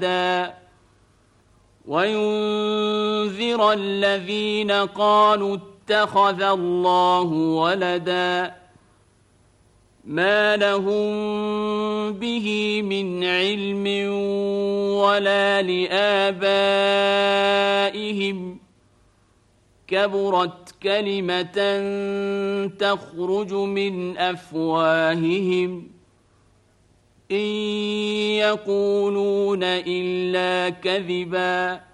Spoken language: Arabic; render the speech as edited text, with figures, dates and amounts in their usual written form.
وينذر الذين قالوا اتخذ الله ولدا ما لهم به من علم ولا لآبائهم كبرت كلمة تخرج من أفواههم إن يقولون إلا كذبا